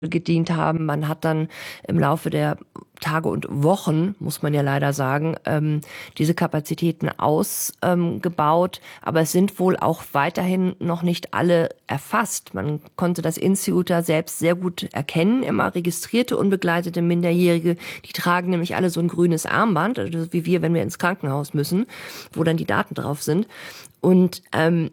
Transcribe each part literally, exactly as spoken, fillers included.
gedient haben. Man hat dann im Laufe der Tage und Wochen, muss man ja leider sagen, ähm, diese Kapazitäten ausgebaut. Ähm, Aber es sind wohl auch weiterhin noch nicht alle erfasst. Man konnte das in Ceuta selbst sehr gut erkennen. Immer registrierte, unbegleitete Minderjährige, die tragen nämlich alle so ein grünes Armband, also wie wir, wenn wir ins Krankenhaus müssen, wo dann die Daten drauf sind. Und ähm,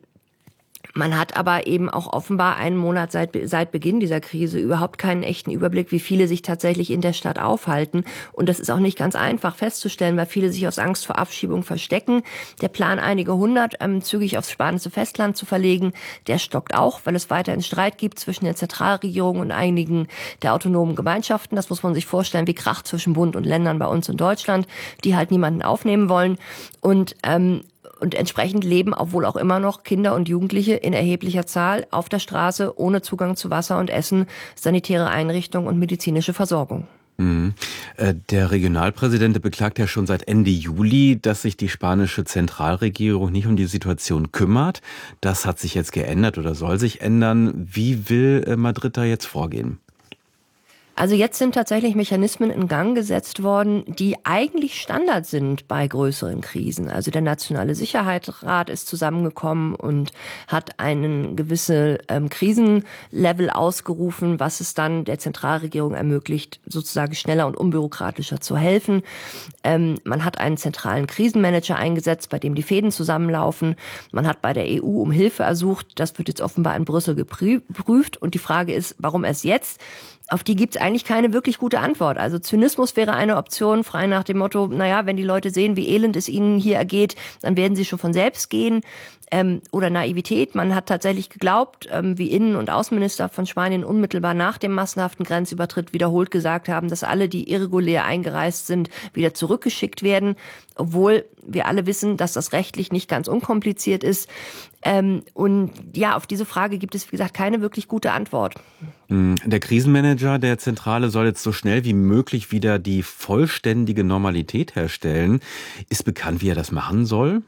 Man hat aber eben auch offenbar einen Monat seit, seit Beginn dieser Krise überhaupt keinen echten Überblick, wie viele sich tatsächlich in der Stadt aufhalten. Und das ist auch nicht ganz einfach festzustellen, weil viele sich aus Angst vor Abschiebung verstecken. Der Plan, einige hundert ähm, zügig aufs spanische Festland zu verlegen, der stockt auch, weil es weiterhin Streit gibt zwischen der Zentralregierung und einigen der autonomen Gemeinschaften. Das muss man sich vorstellen wie Krach zwischen Bund und Ländern bei uns in Deutschland, die halt niemanden aufnehmen wollen. Und ähm, Und entsprechend leben auch wohl auch immer noch Kinder und Jugendliche in erheblicher Zahl auf der Straße ohne Zugang zu Wasser und Essen, sanitäre Einrichtungen und medizinische Versorgung. Mhm. Der Regionalpräsident beklagt ja schon seit Ende Juli, dass sich die spanische Zentralregierung nicht um die Situation kümmert. Das hat sich jetzt geändert oder soll sich ändern. Wie will Madrid da jetzt vorgehen? Also jetzt sind tatsächlich Mechanismen in Gang gesetzt worden, die eigentlich Standard sind bei größeren Krisen. Also der Nationale Sicherheitsrat ist zusammengekommen und hat einen gewissen ähm, Krisenlevel ausgerufen, was es dann der Zentralregierung ermöglicht, sozusagen schneller und unbürokratischer zu helfen. Ähm, man hat einen zentralen Krisenmanager eingesetzt, bei dem die Fäden zusammenlaufen. Man hat bei der E U um Hilfe ersucht. Das wird jetzt offenbar in Brüssel geprüft. Und die Frage ist, warum erst jetzt? Auf die gibt's eigentlich keine wirklich gute Antwort. Also Zynismus wäre eine Option, frei nach dem Motto, naja, wenn die Leute sehen, wie elend es ihnen hier ergeht, dann werden sie schon von selbst gehen. Ähm, oder Naivität. Man hat tatsächlich geglaubt, ähm, wie Innen- und Außenminister von Spanien unmittelbar nach dem massenhaften Grenzübertritt wiederholt gesagt haben, dass alle, die irregulär eingereist sind, wieder zurückgeschickt werden. Obwohl wir alle wissen, dass das rechtlich nicht ganz unkompliziert ist. Ähm, und ja, auf diese Frage gibt es, wie gesagt, keine wirklich gute Antwort. Der Krisenmanager der Zentrale soll jetzt so schnell wie möglich wieder die vollständige Normalität herstellen. Ist bekannt, wie er das machen soll?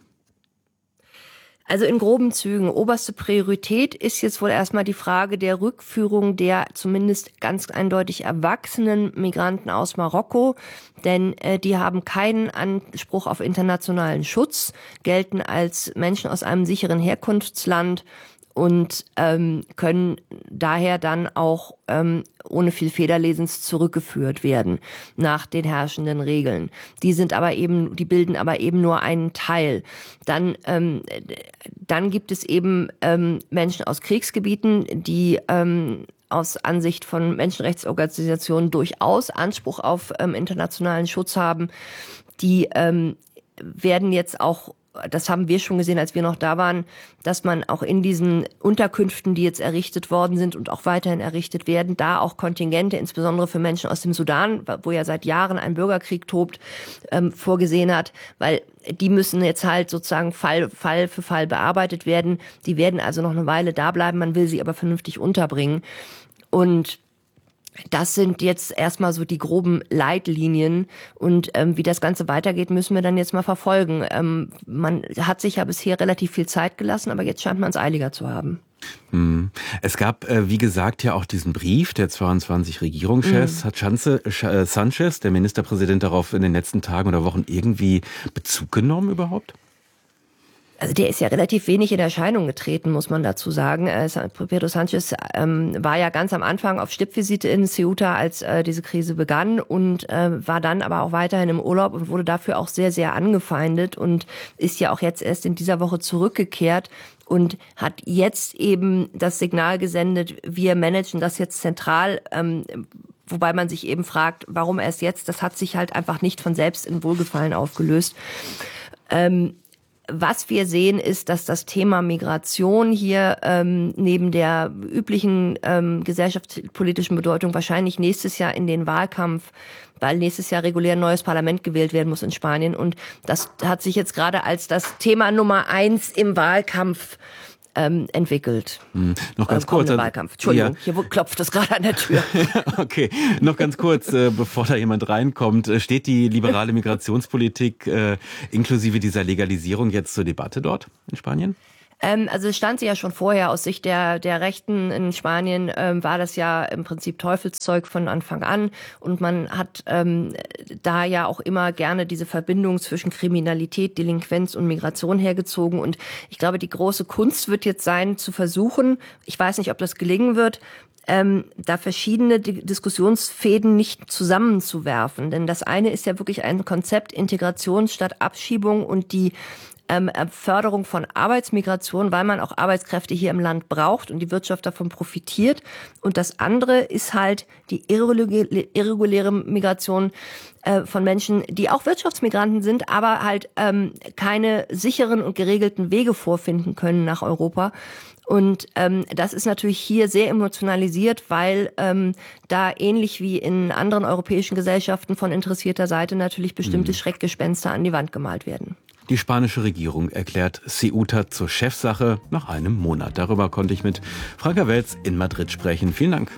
Also in groben Zügen. Oberste Priorität ist jetzt wohl erstmal die Frage der Rückführung der zumindest ganz eindeutig erwachsenen Migranten aus Marokko. Denn äh, die haben keinen Anspruch auf internationalen Schutz, gelten als Menschen aus einem sicheren Herkunftsland und ähm, können daher dann auch ähm, ohne viel Federlesens zurückgeführt werden nach den herrschenden Regeln. Die sind aber eben, die bilden aber eben nur einen Teil. Dann ähm, dann gibt es eben ähm, Menschen aus Kriegsgebieten, die ähm, aus Ansicht von Menschenrechtsorganisationen durchaus Anspruch auf ähm, internationalen Schutz haben. Die ähm, werden jetzt auch, das haben wir schon gesehen, als wir noch da waren, dass man auch in diesen Unterkünften, die jetzt errichtet worden sind und auch weiterhin errichtet werden, da auch Kontingente, insbesondere für Menschen aus dem Sudan, wo ja seit Jahren ein Bürgerkrieg tobt, ähm, vorgesehen hat, weil die müssen jetzt halt sozusagen Fall, Fall für Fall bearbeitet werden. Die werden also noch eine Weile da bleiben, man will sie aber vernünftig unterbringen. Und das sind jetzt erstmal so die groben Leitlinien und ähm, wie das Ganze weitergeht, müssen wir dann jetzt mal verfolgen. Ähm, man hat sich ja bisher relativ viel Zeit gelassen, aber jetzt scheint man es eiliger zu haben. Es gab, wie gesagt, ja auch diesen Brief der zweiundzwanzig Regierungschefs. Mm. Hat Chance, äh, Sanchez, der Ministerpräsident, darauf in den letzten Tagen oder Wochen irgendwie Bezug genommen überhaupt? Also der ist ja relativ wenig in Erscheinung getreten, muss man dazu sagen. Pedro Sanchez ähm, war ja ganz am Anfang auf Stippvisite in Ceuta, als äh, diese Krise begann und äh, war dann aber auch weiterhin im Urlaub und wurde dafür auch sehr, sehr angefeindet und ist ja auch jetzt erst in dieser Woche zurückgekehrt und hat jetzt eben das Signal gesendet, wir managen das jetzt zentral, ähm, wobei man sich eben fragt, warum erst jetzt? Das hat sich halt einfach nicht von selbst in Wohlgefallen aufgelöst. Ähm, Was wir sehen, ist, dass das Thema Migration hier ähm, neben der üblichen ähm, gesellschaftspolitischen Bedeutung wahrscheinlich nächstes Jahr in den Wahlkampf, weil nächstes Jahr regulär ein neues Parlament gewählt werden muss in Spanien. Und das hat sich jetzt gerade als das Thema Nummer eins im Wahlkampf ähm, entwickelt. Hm. Noch ganz äh, kurz. Wahlkampf. Entschuldigung, ja. Hier klopft es gerade an der Tür. Okay, noch ganz kurz, äh, bevor da jemand reinkommt. Steht die liberale Migrationspolitik äh, inklusive dieser Legalisierung jetzt zur Debatte dort in Spanien? Ähm, also es stand sie ja schon vorher. Aus Sicht der, der Rechten in Spanien ähm, war das ja im Prinzip Teufelszeug von Anfang an. Und man hat ähm, da ja auch immer gerne diese Verbindung zwischen Kriminalität, Delinquenz und Migration hergezogen. Und ich glaube, die große Kunst wird jetzt sein, zu versuchen, ich weiß nicht, ob das gelingen wird, Ähm, da verschiedene Diskussionsfäden nicht zusammenzuwerfen. Denn das eine ist ja wirklich ein Konzept Integration statt Abschiebung und die ähm, Förderung von Arbeitsmigration, weil man auch Arbeitskräfte hier im Land braucht und die Wirtschaft davon profitiert. Und das andere ist halt die irreguläre Migration äh, von Menschen, die auch Wirtschaftsmigranten sind, aber halt ähm, keine sicheren und geregelten Wege vorfinden können nach Europa. Und ähm, das ist natürlich hier sehr emotionalisiert, weil ähm, da ähnlich wie in anderen europäischen Gesellschaften von interessierter Seite natürlich bestimmte mhm. Schreckgespenster an die Wand gemalt werden. Die spanische Regierung erklärt Ceuta zur Chefsache nach einem Monat. Darüber konnte ich mit Franka Welz in Madrid sprechen. Vielen Dank.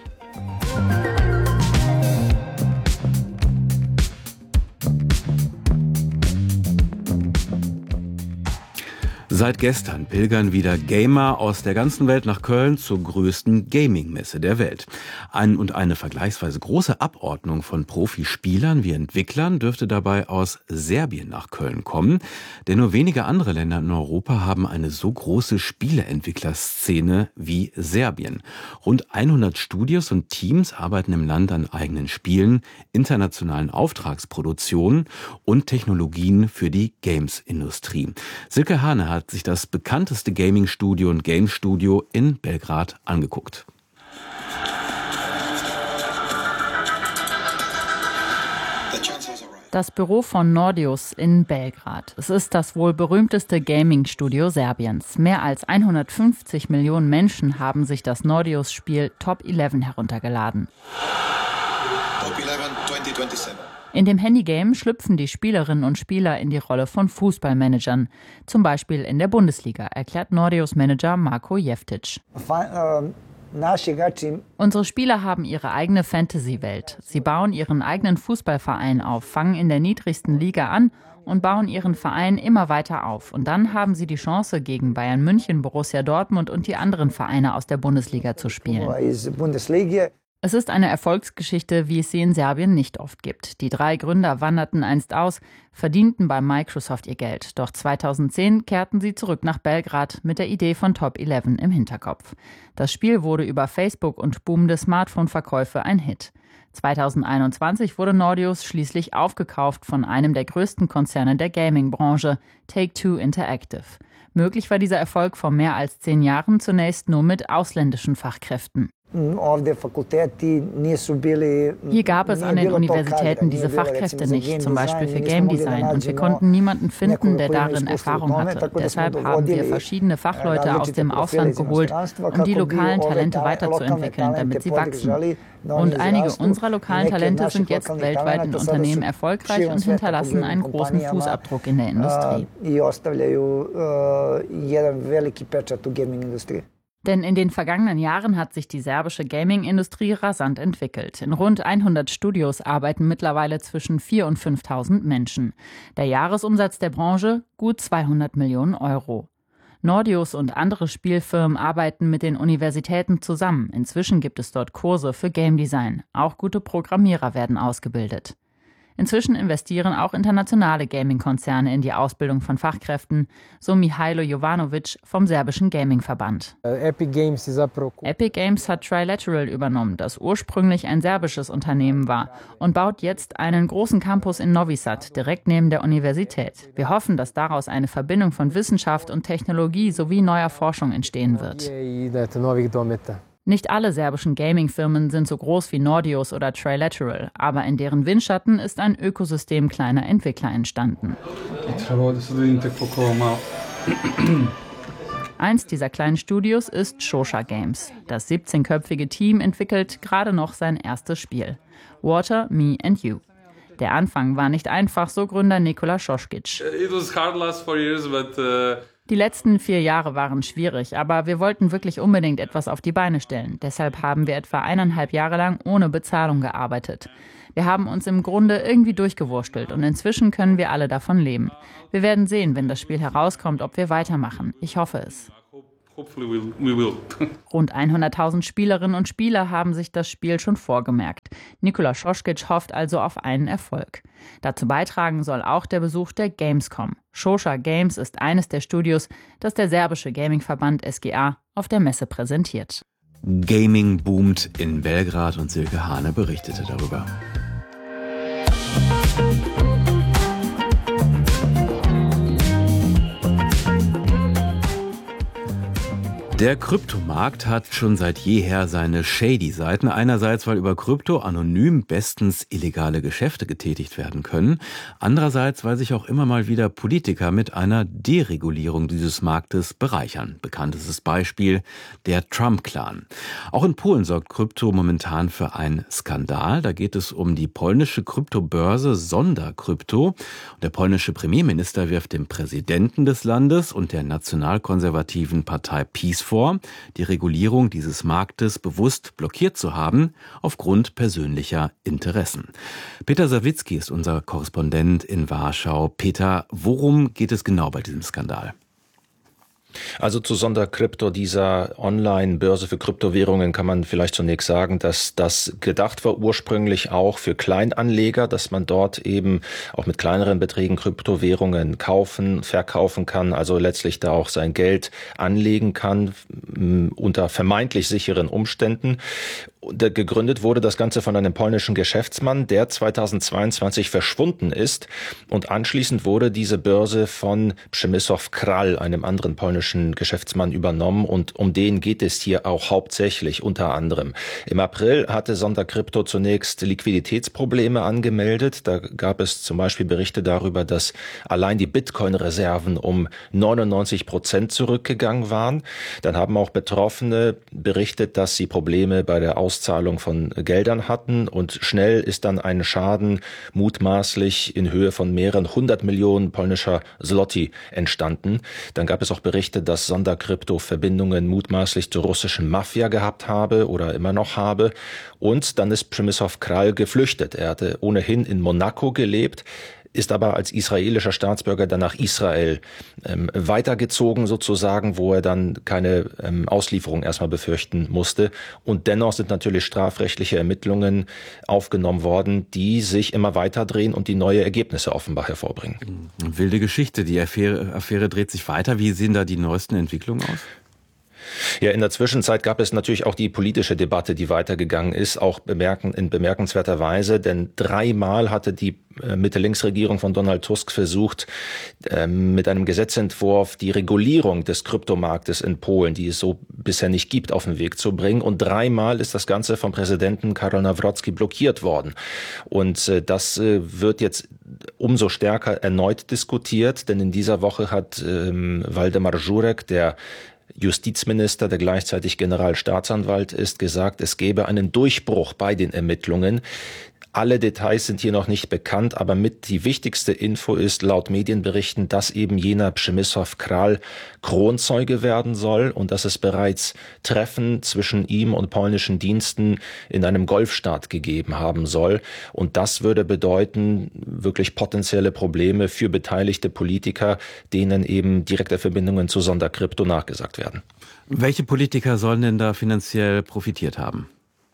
Seit gestern pilgern wieder Gamer aus der ganzen Welt nach Köln zur größten Gaming-Messe der Welt. Ein und eine vergleichsweise große Abordnung von Profispielern wie Entwicklern dürfte dabei aus Serbien nach Köln kommen. Denn nur wenige andere Länder in Europa haben eine so große Spieleentwicklerszene wie Serbien. Rund hundert Studios und Teams arbeiten im Land an eigenen Spielen, internationalen Auftragsproduktionen und Technologien für die Games-Industrie. Silke Hane hat sich das bekannteste Gaming-Studio und Game-Studio in Belgrad angeguckt. Das Büro von Nordeus in Belgrad. Es ist das wohl berühmteste Gaming-Studio Serbiens. Mehr als hundertfünfzig Millionen Menschen haben sich das Nordeus-Spiel Top elf heruntergeladen. Top elf zwanzig siebenundzwanzig. In dem Handygame schlüpfen die Spielerinnen und Spieler in die Rolle von Fußballmanagern. Zum Beispiel in der Bundesliga, erklärt Nordeus-Manager Marko Jeftic. Unsere Spieler haben ihre eigene Fantasy-Welt. Sie bauen ihren eigenen Fußballverein auf, fangen in der niedrigsten Liga an und bauen ihren Verein immer weiter auf. Und dann haben sie die Chance, gegen Bayern München, Borussia Dortmund und die anderen Vereine aus der Bundesliga zu spielen. Es ist eine Erfolgsgeschichte, wie es sie in Serbien nicht oft gibt. Die drei Gründer wanderten einst aus, verdienten bei Microsoft ihr Geld. Doch zweitausendzehn kehrten sie zurück nach Belgrad mit der Idee von Top elf im Hinterkopf. Das Spiel wurde über Facebook und boomende Smartphone-Verkäufe ein Hit. zweitausendeinundzwanzig wurde Nordeus schließlich aufgekauft von einem der größten Konzerne der Gaming-Branche, Take-Two Interactive. Möglich war dieser Erfolg vor mehr als zehn Jahren zunächst nur mit ausländischen Fachkräften. Hier gab es an den Universitäten diese Fachkräfte nicht, zum Beispiel für Game Design, und wir konnten niemanden finden, der darin Erfahrung hatte. Deshalb haben wir verschiedene Fachleute aus dem Ausland geholt, um die lokalen Talente weiterzuentwickeln, damit sie wachsen. Und einige unserer lokalen Talente sind jetzt weltweit in Unternehmen erfolgreich und hinterlassen einen großen Fußabdruck in der Industrie. Denn in den vergangenen Jahren hat sich die serbische Gaming-Industrie rasant entwickelt. In rund hundert Studios arbeiten mittlerweile zwischen viertausend und fünftausend Menschen. Der Jahresumsatz der Branche gut zweihundert Millionen Euro. Nordeus und andere Spielfirmen arbeiten mit den Universitäten zusammen. Inzwischen gibt es dort Kurse für Game Design. Auch gute Programmierer werden ausgebildet. Inzwischen investieren auch internationale Gaming-Konzerne in die Ausbildung von Fachkräften, so Mihailo Jovanovic vom serbischen Gaming-Verband. Epic Games, Epic Games hat Trilateral übernommen, das ursprünglich ein serbisches Unternehmen war, und baut jetzt einen großen Campus in Novi Sad, direkt neben der Universität. Wir hoffen, dass daraus eine Verbindung von Wissenschaft und Technologie sowie neuer Forschung entstehen wird. Nicht alle serbischen Gaming-Firmen sind so groß wie Nordeus oder Trilateral, aber in deren Windschatten ist ein Ökosystem kleiner Entwickler entstanden. Eins dieser kleinen Studios ist Shosha Games. Das siebzehnköpfige Team entwickelt gerade noch sein erstes Spiel. Water, Me and You. Der Anfang war nicht einfach, so Gründer Nikola Šoškić. It was hard last four years, but, uh Die letzten vier Jahre waren schwierig, aber wir wollten wirklich unbedingt etwas auf die Beine stellen. Deshalb haben wir etwa eineinhalb Jahre lang ohne Bezahlung gearbeitet. Wir haben uns im Grunde irgendwie durchgewurstelt und inzwischen können wir alle davon leben. Wir werden sehen, wenn das Spiel herauskommt, ob wir weitermachen. Ich hoffe es. Rund hunderttausend Spielerinnen und Spieler haben sich das Spiel schon vorgemerkt. Nikola Šoškić hofft also auf einen Erfolg. Dazu beitragen soll auch der Besuch der Gamescom. Šoša Games ist eines der Studios, das der serbische Gamingverband S G A auf der Messe präsentiert. Gaming boomt in Belgrad und Silke Hane berichtete darüber. Der Kryptomarkt hat schon seit jeher seine Shady-Seiten. Einerseits, weil über Krypto anonym bestens illegale Geschäfte getätigt werden können. Andererseits, weil sich auch immer mal wieder Politiker mit einer Deregulierung dieses Marktes bereichern. Bekanntestes Beispiel der Trump-Clan. Auch in Polen sorgt Krypto momentan für einen Skandal. Da geht es um die polnische Kryptobörse Sonderkrypto. Der polnische Premierminister wirft dem Präsidenten des Landes und der nationalkonservativen Partei PiS vor, die Regulierung dieses Marktes bewusst blockiert zu haben, aufgrund persönlicher Interessen. Peter Sawicki ist unser Korrespondent in Warschau. Peter, worum geht es genau bei diesem Skandal? Also zu Sonderkrypto, dieser Online-Börse für Kryptowährungen, kann man vielleicht zunächst sagen, dass das gedacht war ursprünglich auch für Kleinanleger, dass man dort eben auch mit kleineren Beträgen Kryptowährungen kaufen, verkaufen kann, also letztlich da auch sein Geld anlegen kann unter vermeintlich sicheren Umständen. Gegründet wurde das Ganze von einem polnischen Geschäftsmann, der zweitausendzweiundzwanzig verschwunden ist, und anschließend wurde diese Börse von Przemysław Kral, einem anderen polnischen Geschäftsmann, übernommen, und um den geht es hier auch hauptsächlich unter anderem. Im April hatte Sonderkrypto zunächst Liquiditätsprobleme angemeldet. Da gab es zum Beispiel Berichte darüber, dass allein die Bitcoin-Reserven um neunundneunzig Prozent zurückgegangen waren. Dann haben auch Betroffene berichtet, dass sie Probleme bei der Aus Auszahlung von Geldern hatten, und schnell ist dann ein Schaden mutmaßlich in Höhe von mehreren hundert Millionen polnischer Zloty entstanden. Dann gab es auch Berichte, dass Sonderkrypto Verbindungen mutmaßlich zur russischen Mafia gehabt habe oder immer noch habe. Und dann ist Przemysław Kral geflüchtet. Er hatte ohnehin in Monaco gelebt, ist aber als israelischer Staatsbürger dann nach Israel ähm, weitergezogen sozusagen, wo er dann keine ähm, Auslieferung erstmal befürchten musste. Und dennoch sind natürlich strafrechtliche Ermittlungen aufgenommen worden, die sich immer weiter drehen und die neue Ergebnisse offenbar hervorbringen. Wilde Geschichte. Die Affäre, Affäre dreht sich weiter. Wie sehen da die neuesten Entwicklungen aus? Ja, in der Zwischenzeit gab es natürlich auch die politische Debatte, die weitergegangen ist, auch bemerken, in bemerkenswerter Weise, denn dreimal hatte die Mitte-Links-Regierung von Donald Tusk versucht, ähm, mit einem Gesetzentwurf die Regulierung des Kryptomarktes in Polen, die es so bisher nicht gibt, auf den Weg zu bringen. Und dreimal ist das Ganze vom Präsidenten Karol Nawrocki blockiert worden. Und äh, das äh, wird jetzt umso stärker erneut diskutiert, denn in dieser Woche hat ähm, Waldemar Żurek, der Justizminister, der gleichzeitig Generalstaatsanwalt ist, gesagt, es gebe einen Durchbruch bei den Ermittlungen. Alle Details sind hier noch nicht bekannt, aber mit die wichtigste Info ist laut Medienberichten, dass eben jener Przemysław Kral Kronzeuge werden soll und dass es bereits Treffen zwischen ihm und polnischen Diensten in einem Golfstaat gegeben haben soll. Und das würde bedeuten, wirklich potenzielle Probleme für beteiligte Politiker, denen eben direkte Verbindungen zu Sonderkrypto nachgesagt werden. Welche Politiker sollen denn da finanziell profitiert haben?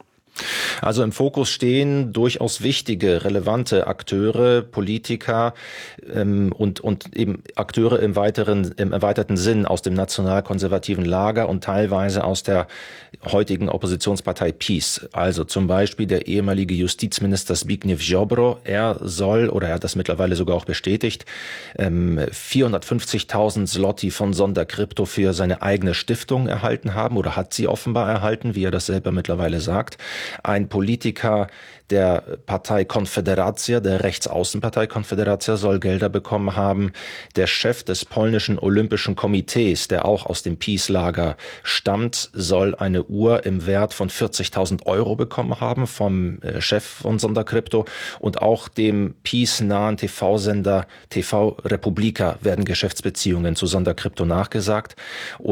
Also im Fokus stehen durchaus wichtige, relevante Akteure, Politiker ähm, und, und eben Akteure im weiteren, im erweiterten Sinn aus dem nationalkonservativen Lager und teilweise aus der heutigen Oppositionspartei PiS. Also zum Beispiel der ehemalige Justizminister Zbigniew Ziobro. Er soll, oder er hat das mittlerweile sogar auch bestätigt, ähm, vierhundertfünfzigtausend Zloty von Sonderkrypto für seine eigene Stiftung erhalten haben oder hat sie offenbar erhalten, wie er das selber mittlerweile sagt. Ein Politiker der Partei Konfederacja, der Rechtsaußenpartei Konfederacja, soll Gelder bekommen haben. Der Chef des polnischen Olympischen Komitees, der auch aus dem PiS-Lager stammt, soll eine Uhr im Wert von vierzigtausend Euro bekommen haben vom Chef von Sonderkrypto. Und auch dem PiS-nahen T V-Sender T V Republika werden Geschäftsbeziehungen zu Sonderkrypto nachgesagt. Und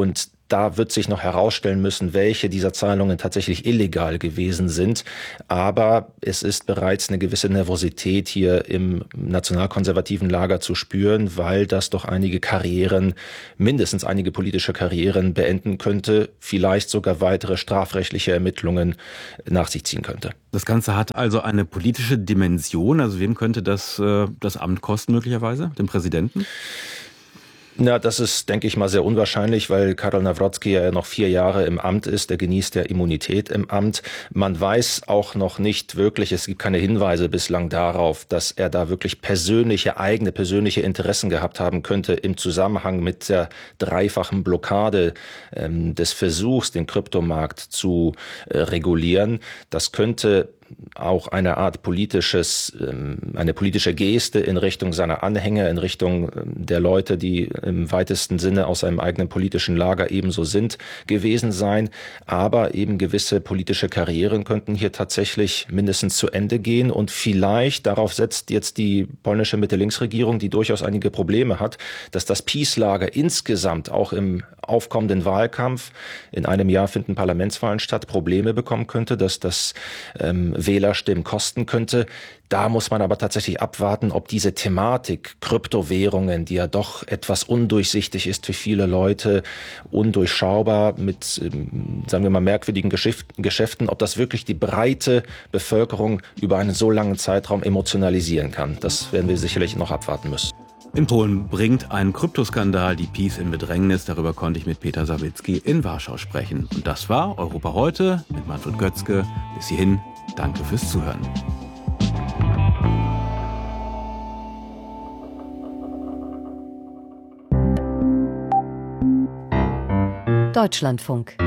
Da wird sich noch herausstellen müssen, welche dieser Zahlungen tatsächlich illegal gewesen sind. Aber es ist bereits eine gewisse Nervosität hier im nationalkonservativen Lager zu spüren, weil das doch einige Karrieren, mindestens einige politische Karrieren beenden könnte, vielleicht sogar weitere strafrechtliche Ermittlungen nach sich ziehen könnte. Das Ganze hat also eine politische Dimension. Also wem könnte das äh, das Amt kosten möglicherweise? Dem Präsidenten? Na, das ist, denke ich mal, sehr unwahrscheinlich, weil Karol Nawrocki ja noch vier Jahre im Amt ist. Der genießt ja Immunität im Amt. Man weiß auch noch nicht wirklich, es gibt keine Hinweise bislang darauf, dass er da wirklich persönliche, eigene persönliche Interessen gehabt haben könnte im Zusammenhang mit der dreifachen Blockade ähm, des Versuchs, den Kryptomarkt zu äh, regulieren. Das könnte auch eine Art politisches, eine politische Geste in Richtung seiner Anhänger, in Richtung der Leute, die im weitesten Sinne aus seinem eigenen politischen Lager ebenso sind, gewesen sein. Aber eben gewisse politische Karrieren könnten hier tatsächlich mindestens zu Ende gehen. Und vielleicht, darauf setzt jetzt die polnische Mitte-Links-Regierung, die durchaus einige Probleme hat, dass das PiS-Lager insgesamt auch im aufkommenden Wahlkampf, in einem Jahr finden Parlamentswahlen statt, Probleme bekommen könnte, dass das ähm, Wählerstimmen kosten könnte. Da muss man aber tatsächlich abwarten, ob diese Thematik Kryptowährungen, die ja doch etwas undurchsichtig ist für viele Leute, undurchschaubar mit, ähm, sagen wir mal, merkwürdigen Geschäften, ob das wirklich die breite Bevölkerung über einen so langen Zeitraum emotionalisieren kann. Das werden wir sicherlich noch abwarten müssen. In Polen bringt ein Kryptoskandal die PiS in Bedrängnis. Darüber konnte ich mit Peter Sawicki in Warschau sprechen. Und das war Europa heute mit Manfred Götzke. Bis hierhin, danke fürs Zuhören. Deutschlandfunk.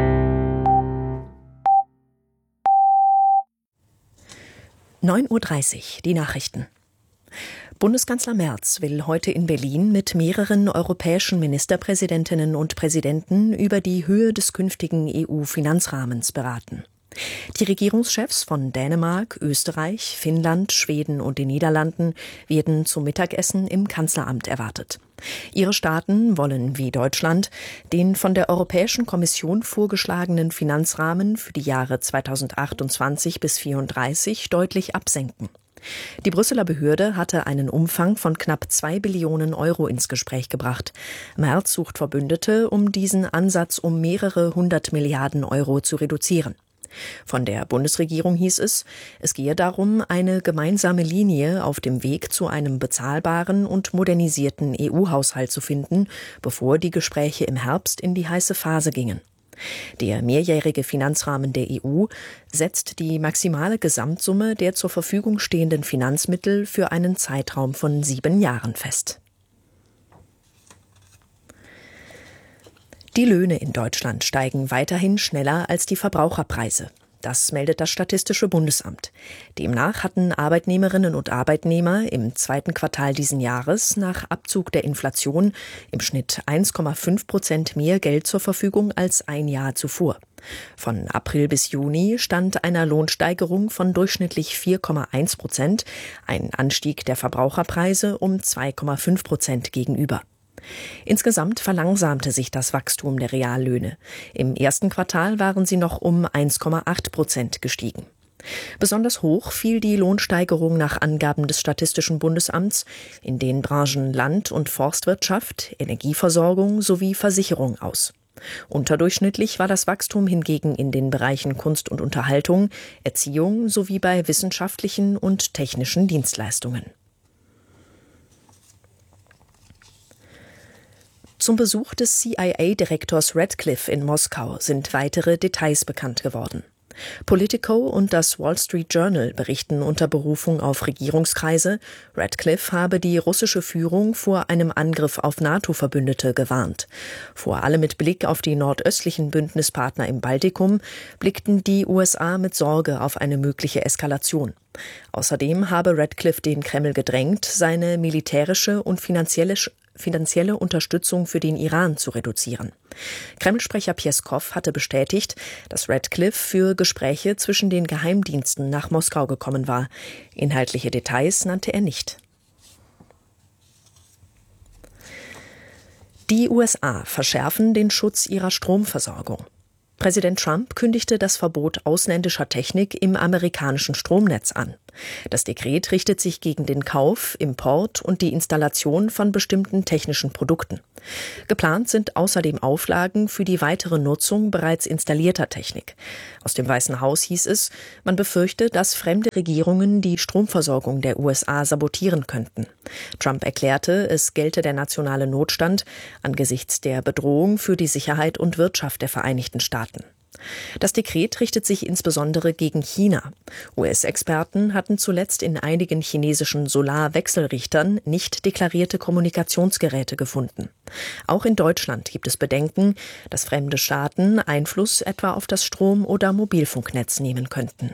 neun Uhr dreißig, die Nachrichten. Bundeskanzler Merz will heute in Berlin mit mehreren europäischen Ministerpräsidentinnen und Präsidenten über die Höhe des künftigen E U-Finanzrahmens beraten. Die Regierungschefs von Dänemark, Österreich, Finnland, Schweden und den Niederlanden werden zum Mittagessen im Kanzleramt erwartet. Ihre Staaten wollen, wie Deutschland, den von der Europäischen Kommission vorgeschlagenen Finanzrahmen für die Jahre zweitausendachtundzwanzig bis zweitausendvierunddreißig deutlich absenken. Die Brüsseler Behörde hatte einen Umfang von knapp zwei Billionen Euro ins Gespräch gebracht. Merz sucht Verbündete, um diesen Ansatz um mehrere hundert Milliarden Euro zu reduzieren. Von der Bundesregierung hieß es, es gehe darum, eine gemeinsame Linie auf dem Weg zu einem bezahlbaren und modernisierten E U-Haushalt zu finden, bevor die Gespräche im Herbst in die heiße Phase gingen. Der mehrjährige Finanzrahmen der E U setzt die maximale Gesamtsumme der zur Verfügung stehenden Finanzmittel für einen Zeitraum von sieben Jahren fest. Die Löhne in Deutschland steigen weiterhin schneller als die Verbraucherpreise. Das meldet das Statistische Bundesamt. Demnach hatten Arbeitnehmerinnen und Arbeitnehmer im zweiten Quartal diesen Jahres nach Abzug der Inflation im Schnitt eins Komma fünf Prozent mehr Geld zur Verfügung als ein Jahr zuvor. Von April bis Juni stand einer Lohnsteigerung von durchschnittlich vier Komma eins Prozent, ein Anstieg der Verbraucherpreise um zwei Komma fünf Prozent gegenüber. Insgesamt verlangsamte sich das Wachstum der Reallöhne. Im ersten Quartal waren sie noch um eins Komma acht Prozent gestiegen. Besonders hoch fiel die Lohnsteigerung nach Angaben des Statistischen Bundesamts in den Branchen Land- und Forstwirtschaft, Energieversorgung sowie Versicherung aus. Unterdurchschnittlich war das Wachstum hingegen in den Bereichen Kunst und Unterhaltung, Erziehung sowie bei wissenschaftlichen und technischen Dienstleistungen. Zum Besuch des C I A-Direktors Radcliffe in Moskau sind weitere Details bekannt geworden. Politico und das Wall Street Journal berichten unter Berufung auf Regierungskreise, Radcliffe habe die russische Führung vor einem Angriff auf NATO-Verbündete gewarnt. Vor allem mit Blick auf die nordöstlichen Bündnispartner im Baltikum blickten die U S A mit Sorge auf eine mögliche Eskalation. Außerdem habe Radcliffe den Kreml gedrängt, seine militärische und finanzielle finanzielle Unterstützung für den Iran zu reduzieren. Kreml-Sprecher Pjeskow hatte bestätigt, dass Radcliffe für Gespräche zwischen den Geheimdiensten nach Moskau gekommen war. Inhaltliche Details nannte er nicht. Die U S A verschärfen den Schutz ihrer Stromversorgung. Präsident Trump kündigte das Verbot ausländischer Technik im amerikanischen Stromnetz an. Das Dekret richtet sich gegen den Kauf, Import und die Installation von bestimmten technischen Produkten. Geplant sind außerdem Auflagen für die weitere Nutzung bereits installierter Technik. Aus dem Weißen Haus hieß es, man befürchte, dass fremde Regierungen die Stromversorgung der U S A sabotieren könnten. Trump erklärte, es gelte der nationale Notstand angesichts der Bedrohung für die Sicherheit und Wirtschaft der Vereinigten Staaten. Das Dekret richtet sich insbesondere gegen China. U S-Experten hatten zuletzt in einigen chinesischen Solarwechselrichtern nicht deklarierte Kommunikationsgeräte gefunden. Auch in Deutschland gibt es Bedenken, dass fremde Staaten Einfluss etwa auf das Strom- oder Mobilfunknetz nehmen könnten.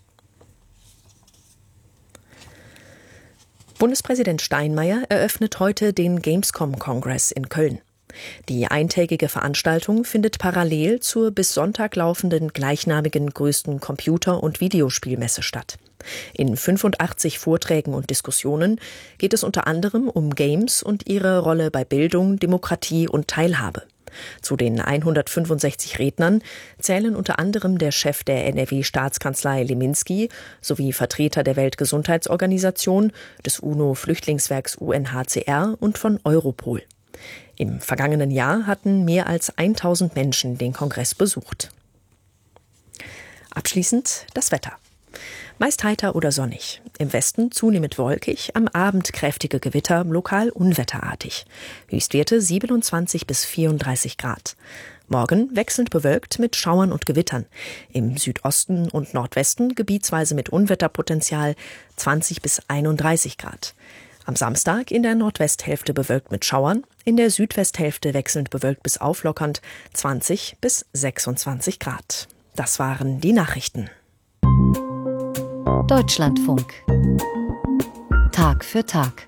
Bundespräsident Steinmeier eröffnet heute den Gamescom-Kongress in Köln. Die eintägige Veranstaltung findet parallel zur bis Sonntag laufenden gleichnamigen größten Computer- und Videospielmesse statt. In fünfundachtzig Vorträgen und Diskussionen geht es unter anderem um Games und ihre Rolle bei Bildung, Demokratie und Teilhabe. Zu den hundertfünfundsechzig Rednern zählen unter anderem der Chef der N R W-Staatskanzlei Leminski sowie Vertreter der Weltgesundheitsorganisation, des UNO-Flüchtlingswerks U N H C R und von Europol. Im vergangenen Jahr hatten mehr als tausend Menschen den Kongress besucht. Abschließend das Wetter. Meist heiter oder sonnig. Im Westen zunehmend wolkig, am Abend kräftige Gewitter, lokal unwetterartig. Höchstwerte siebenundzwanzig bis vierunddreißig Grad. Morgen wechselnd bewölkt mit Schauern und Gewittern. Im Südosten und Nordwesten gebietsweise mit Unwetterpotenzial zwanzig bis einunddreißig Grad. Am Samstag in der Nordwesthälfte bewölkt mit Schauern, in der Südwesthälfte wechselnd bewölkt bis auflockernd zwanzig bis sechsundzwanzig Grad. Das waren die Nachrichten. Deutschlandfunk. Tag für Tag.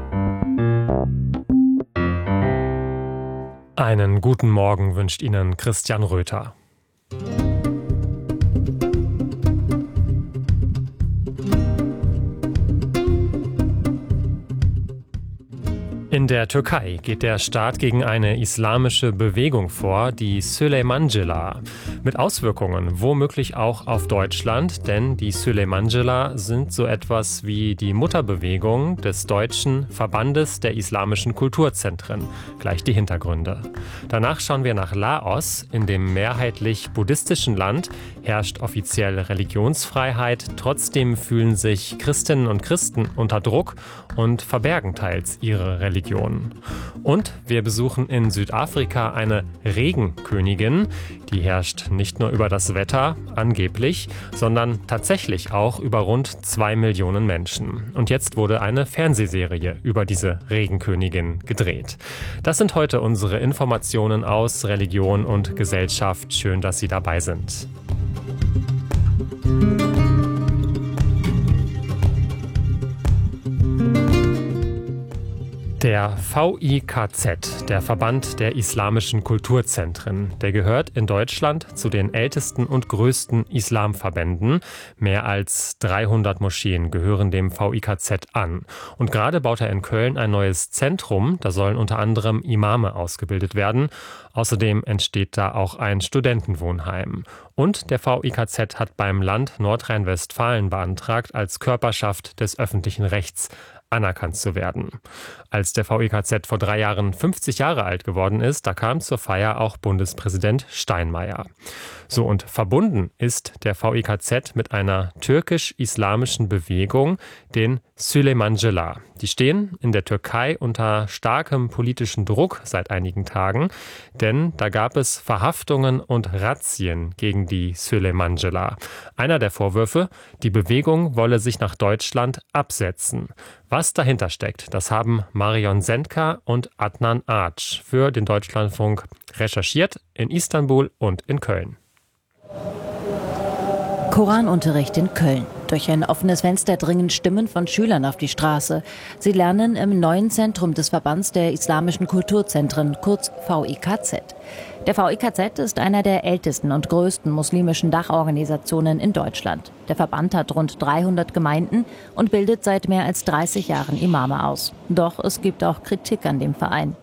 Einen guten Morgen wünscht Ihnen Christian Röther. In der Türkei geht der Staat gegen eine islamische Bewegung vor, die Süleymancılar. Mit Auswirkungen womöglich auch auf Deutschland, denn die Süleymancılar sind so etwas wie die Mutterbewegung des deutschen Verbandes der islamischen Kulturzentren. Gleich die Hintergründe. Danach schauen wir nach Laos. In dem mehrheitlich buddhistischen Land herrscht offiziell Religionsfreiheit. Trotzdem fühlen sich Christinnen und Christen unter Druck und verbergen teils ihre Religion. Und wir besuchen in Südafrika eine Regenkönigin. Die herrscht nicht nur über das Wetter, angeblich, sondern tatsächlich auch über rund zwei Millionen Menschen. Und jetzt wurde eine Fernsehserie über diese Regenkönigin gedreht. Das sind heute unsere Informationen aus Religion und Gesellschaft. Schön, dass Sie dabei sind. Der V I K Z, der Verband der islamischen Kulturzentren, der gehört in Deutschland zu den ältesten und größten Islamverbänden. Mehr als dreihundert Moscheen gehören dem V I K Z an. Und gerade baut er in Köln ein neues Zentrum, da sollen unter anderem Imame ausgebildet werden. Außerdem entsteht da auch ein Studentenwohnheim. Und der V I K Z hat beim Land Nordrhein-Westfalen beantragt, als Körperschaft des öffentlichen Rechts anerkannt zu werden. Als der V I K Z vor drei Jahren fünfzig Jahre alt geworden ist, da kam zur Feier auch Bundespräsident Steinmeier. So, und verbunden ist der V I K Z mit einer türkisch-islamischen Bewegung, den Süleymancılar. Die stehen in der Türkei unter starkem politischen Druck seit einigen Tagen, denn da gab es Verhaftungen und Razzien gegen die Süleymancılar. Einer der Vorwürfe, die Bewegung wolle sich nach Deutschland absetzen. Was dahinter steckt, das haben Marion Sendka und Adnan Ağaç für den Deutschlandfunk recherchiert in Istanbul und in Köln. Koranunterricht in Köln. Durch ein offenes Fenster dringen Stimmen von Schülern auf die Straße. Sie lernen im neuen Zentrum des Verbands der islamischen Kulturzentren, kurz V I K Z. Der V I K Z ist einer der ältesten und größten muslimischen Dachorganisationen in Deutschland. Der Verband hat rund dreihundert Gemeinden und bildet seit mehr als dreißig Jahren Imame aus. Doch es gibt auch Kritik an dem Verein.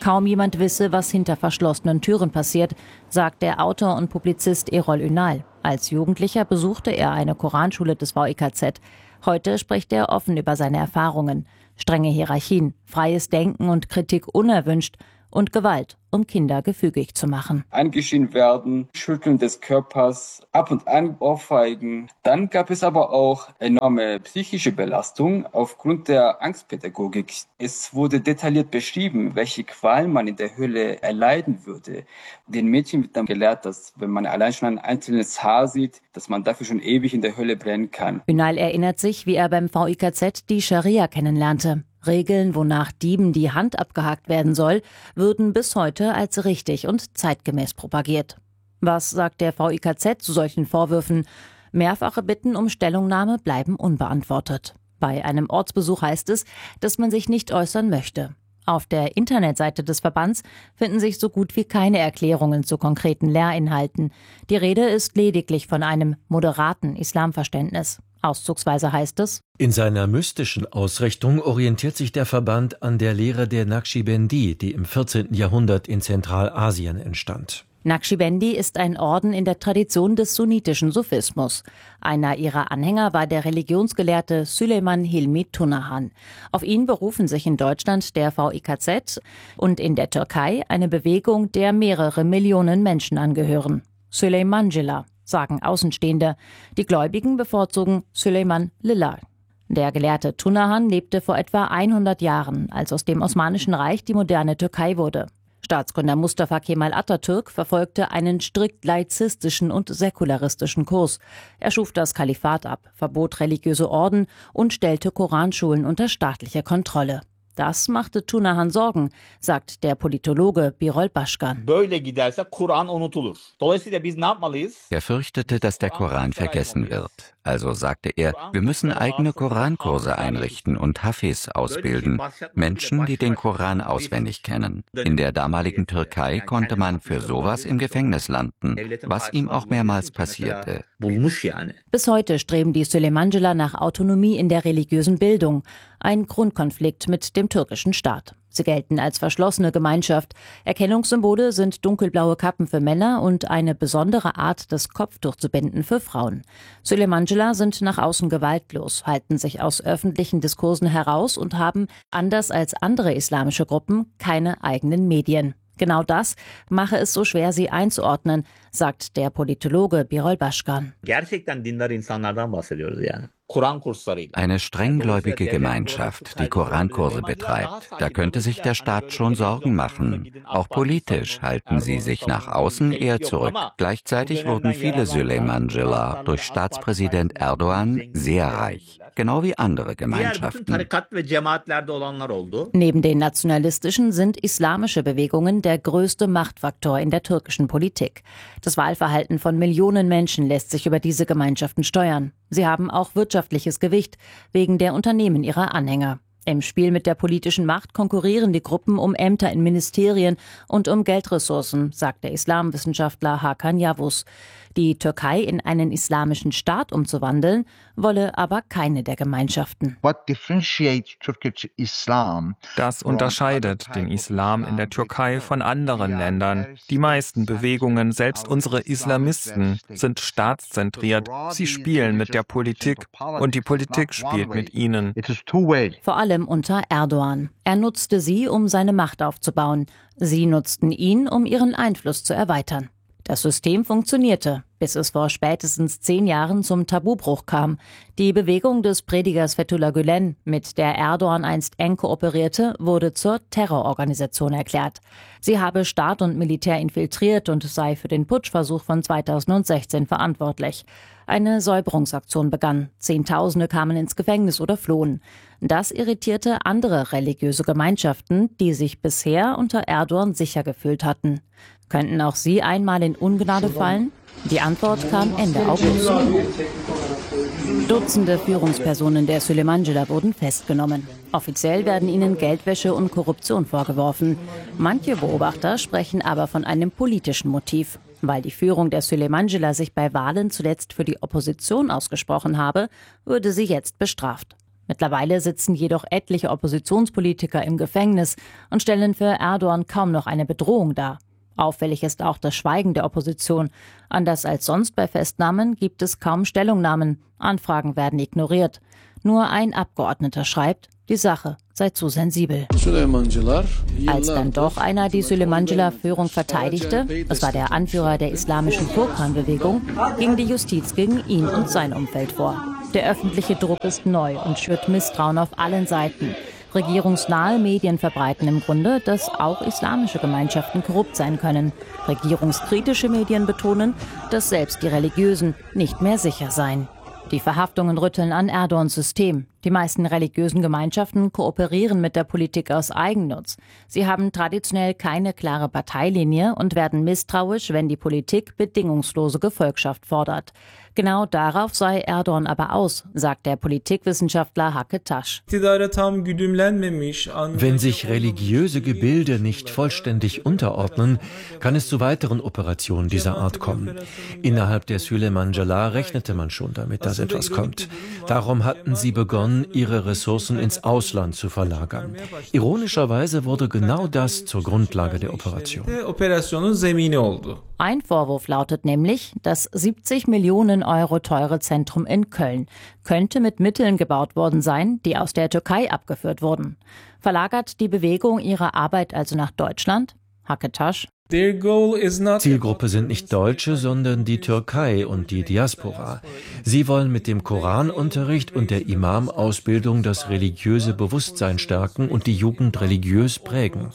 Kaum jemand wisse, was hinter verschlossenen Türen passiert, sagt der Autor und Publizist Erol Ünal. Als Jugendlicher besuchte er eine Koranschule des V I K Z. Heute spricht er offen über seine Erfahrungen. Strenge Hierarchien, freies Denken und Kritik unerwünscht und Gewalt, um Kinder gefügig zu machen. Angeschrien werden, Schütteln des Körpers, ab und an Ohrfeigen. Dann gab es aber auch enorme psychische Belastung aufgrund der Angstpädagogik. Es wurde detailliert beschrieben, welche Qualen man in der Hölle erleiden würde. Den Mädchen wird dann gelehrt, dass wenn man allein schon ein einzelnes Haar sieht, dass man dafür schon ewig in der Hölle brennen kann. Ünal erinnert sich, wie er beim V I K Z die Scharia kennenlernte. Regeln, wonach Dieben die Hand abgehakt werden soll, würden bis heute als richtig und zeitgemäß propagiert. Was sagt der V I K Z zu solchen Vorwürfen? Mehrfache Bitten um Stellungnahme bleiben unbeantwortet. Bei einem Ortsbesuch heißt es, dass man sich nicht äußern möchte. Auf der Internetseite des Verbands finden sich so gut wie keine Erklärungen zu konkreten Lehrinhalten. Die Rede ist lediglich von einem moderaten Islamverständnis. Auszugsweise heißt es: In seiner mystischen Ausrichtung orientiert sich der Verband an der Lehre der Naqschbendi, die im vierzehnten Jahrhundert in Zentralasien entstand. Naqschbendi ist ein Orden in der Tradition des sunnitischen Sufismus. Einer ihrer Anhänger war der Religionsgelehrte Süleyman Hilmi Tunahan. Auf ihn berufen sich in Deutschland der V I K Z und in der Türkei eine Bewegung, der mehrere Millionen Menschen angehören. Süleymancılar, sagen Außenstehende. Die Gläubigen bevorzugen Süleyman Lillah. Der Gelehrte Tunahan lebte vor etwa hundert Jahren, als aus dem Osmanischen Reich die moderne Türkei wurde. Staatsgründer Mustafa Kemal Atatürk verfolgte einen strikt laizistischen und säkularistischen Kurs. Er schuf das Kalifat ab, verbot religiöse Orden und stellte Koranschulen unter staatliche Kontrolle. Das machte Tunahan Sorgen, sagt der Politologe Birol Başkan. Er fürchtete, dass der Koran vergessen wird. Also sagte er, wir müssen eigene Korankurse einrichten und Hafiz ausbilden. Menschen, die den Koran auswendig kennen. In der damaligen Türkei konnte man für sowas im Gefängnis landen, was ihm auch mehrmals passierte. Bis heute streben die Süleymancılar nach Autonomie in der religiösen Bildung. Ein Grundkonflikt mit dem türkischen Staat. Sie gelten als verschlossene Gemeinschaft. Erkennungssymbole sind dunkelblaue Kappen für Männer und eine besondere Art, das Kopftuch zu binden für Frauen. Süleymancılar sind nach außen gewaltlos, halten sich aus öffentlichen Diskursen heraus und haben, anders als andere islamische Gruppen, keine eigenen Medien. Genau das mache es so schwer, sie einzuordnen, sagt der Politologe Birol Başkan. Eine strenggläubige Gemeinschaft, die Korankurse betreibt, da könnte sich der Staat schon Sorgen machen. Auch politisch halten sie sich nach außen eher zurück. Gleichzeitig wurden viele Süleymancılar durch Staatspräsident Erdogan sehr reich, genau wie andere Gemeinschaften. Neben den nationalistischen sind islamische Bewegungen der größte Machtfaktor in der türkischen Politik. Das Wahlverhalten von Millionen Menschen lässt sich über diese Gemeinschaften steuern. Sie haben auch wirtschaftliches Gewicht wegen der Unternehmen ihrer Anhänger. Im Spiel mit der politischen Macht konkurrieren die Gruppen um Ämter in Ministerien und um Geldressourcen, sagt der Islamwissenschaftler Hakan Yavuz. Die Türkei in einen islamischen Staat umzuwandeln, wolle aber keine der Gemeinschaften. Das unterscheidet den Islam in der Türkei von anderen Ländern. Die meisten Bewegungen, selbst unsere Islamisten, sind staatszentriert. Sie spielen mit der Politik und die Politik spielt mit ihnen. Vor allem unter Erdogan. Er nutzte sie, um seine Macht aufzubauen. Sie nutzten ihn, um ihren Einfluss zu erweitern. Das System funktionierte, bis es vor spätestens zehn Jahren zum Tabubruch kam. Die Bewegung des Predigers Fethullah Gülen, mit der Erdogan einst eng kooperierte, wurde zur Terrororganisation erklärt. Sie habe Staat und Militär infiltriert und sei für den Putschversuch von zweitausendsechzehn verantwortlich. Eine Säuberungsaktion begann. Zehntausende kamen ins Gefängnis oder flohen. Das irritierte andere religiöse Gemeinschaften, die sich bisher unter Erdogan sicher gefühlt hatten. Könnten auch sie einmal in Ungnade fallen? Die Antwort kam Ende August. Dutzende Führungspersonen der Süleymancılar wurden festgenommen. Offiziell werden ihnen Geldwäsche und Korruption vorgeworfen. Manche Beobachter sprechen aber von einem politischen Motiv. Weil die Führung der Süleymancılar sich bei Wahlen zuletzt für die Opposition ausgesprochen habe, würde sie jetzt bestraft. Mittlerweile sitzen jedoch etliche Oppositionspolitiker im Gefängnis und stellen für Erdogan kaum noch eine Bedrohung dar. Auffällig ist auch das Schweigen der Opposition. Anders als sonst bei Festnahmen gibt es kaum Stellungnahmen. Anfragen werden ignoriert. Nur ein Abgeordneter schreibt, die Sache sei zu sensibel. Als dann doch einer die Süleymancılar-Führung verteidigte, das war der Anführer der islamischen Furkan-Bewegung, ging die Justiz gegen ihn und sein Umfeld vor. Der öffentliche Druck ist neu und schürt Misstrauen auf allen Seiten. Regierungsnahe Medien verbreiten im Grunde, dass auch islamische Gemeinschaften korrupt sein können. Regierungskritische Medien betonen, dass selbst die Religiösen nicht mehr sicher seien. Die Verhaftungen rütteln an Erdogans System. Die meisten religiösen Gemeinschaften kooperieren mit der Politik aus Eigennutz. Sie haben traditionell keine klare Parteilinie und werden misstrauisch, wenn die Politik bedingungslose Gefolgschaft fordert. Genau darauf sei Erdogan aber aus, sagt der Politikwissenschaftler Hakkı Taş. Wenn sich religiöse Gebilde nicht vollständig unterordnen, kann es zu weiteren Operationen dieser Art kommen. Innerhalb der Süleymancılar rechnete man schon damit, dass etwas kommt. Darum hatten sie begonnen, ihre Ressourcen ins Ausland zu verlagern. Ironischerweise wurde genau das zur Grundlage der Operation. Ein Vorwurf lautet nämlich, das siebzig Millionen Euro teure Zentrum in Köln könnte mit Mitteln gebaut worden sein, die aus der Türkei abgeführt wurden. Verlagert die Bewegung ihre Arbeit also nach Deutschland? Hakkı Taş. Zielgruppe sind nicht Deutsche, sondern die Türkei und die Diaspora. Sie wollen mit dem Koranunterricht und der Imam-Ausbildung das religiöse Bewusstsein stärken und die Jugend religiös prägen.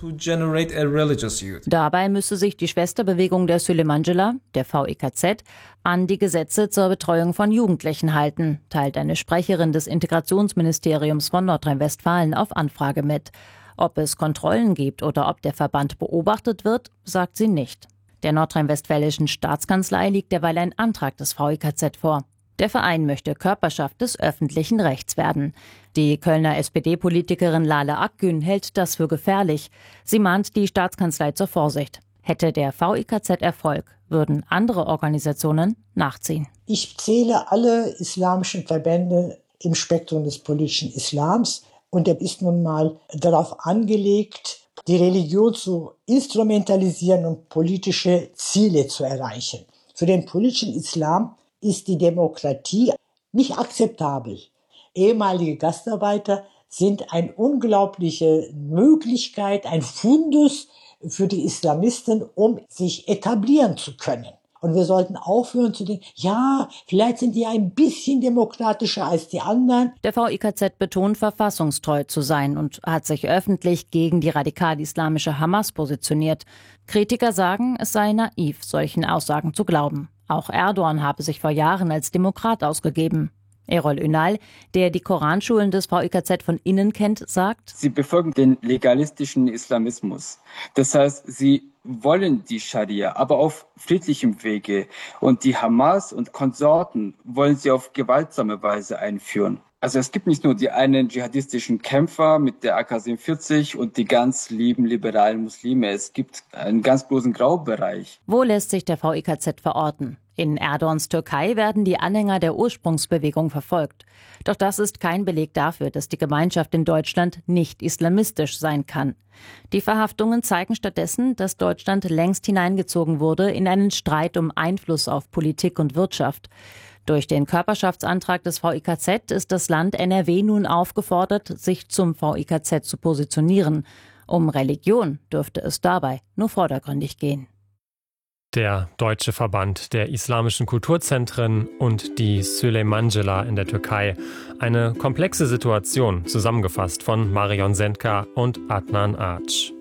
Dabei müsse sich die Schwesterbewegung der Süleymancılar, der V I K Z, an die Gesetze zur Betreuung von Jugendlichen halten, teilt eine Sprecherin des Integrationsministeriums von Nordrhein-Westfalen auf Anfrage mit. Ob es Kontrollen gibt oder ob der Verband beobachtet wird, sagt sie nicht. Der nordrhein-westfälischen Staatskanzlei liegt derweil ein Antrag des V I K Z vor. Der Verein möchte Körperschaft des öffentlichen Rechts werden. Die Kölner S P D-Politikerin Lale Akgün hält das für gefährlich. Sie mahnt die Staatskanzlei zur Vorsicht. Hätte der V I K Z Erfolg, würden andere Organisationen nachziehen. Ich zähle alle islamischen Verbände im Spektrum des politischen Islams. Und er ist nun mal darauf angelegt, die Religion zu instrumentalisieren und politische Ziele zu erreichen. Für den politischen Islam ist die Demokratie nicht akzeptabel. Ehemalige Gastarbeiter sind eine unglaubliche Möglichkeit, ein Fundus für die Islamisten, um sich etablieren zu können. Und wir sollten aufhören zu denken, ja, vielleicht sind die ein bisschen demokratischer als die anderen. Der V I K Z betont, verfassungstreu zu sein und hat sich öffentlich gegen die radikal-islamische Hamas positioniert. Kritiker sagen, es sei naiv, solchen Aussagen zu glauben. Auch Erdogan habe sich vor Jahren als Demokrat ausgegeben. Erol Ünal, der die Koranschulen des V I K Z von innen kennt, sagt: Sie befolgen den legalistischen Islamismus. Das heißt, sie wollen die Scharia, aber auf friedlichem Wege. Und die Hamas und Konsorten wollen sie auf gewaltsame Weise einführen. Also es gibt nicht nur die einen dschihadistischen Kämpfer mit der A K siebenundvierzig und die ganz lieben liberalen Muslime. Es gibt einen ganz großen Graubereich. Wo lässt sich der V I K Z verorten? In Erdogans Türkei werden die Anhänger der Ursprungsbewegung verfolgt. Doch das ist kein Beleg dafür, dass die Gemeinschaft in Deutschland nicht islamistisch sein kann. Die Verhaftungen zeigen stattdessen, dass Deutschland längst hineingezogen wurde in einen Streit um Einfluss auf Politik und Wirtschaft. Durch den Körperschaftsantrag des V I K Z ist das Land N R W nun aufgefordert, sich zum V I K Z zu positionieren. Um Religion dürfte es dabei nur vordergründig gehen. Der Deutsche Verband der Islamischen Kulturzentren und die Süleymancılar in der Türkei. Eine komplexe Situation, zusammengefasst von Marion Sendka und Adnan Ağaç.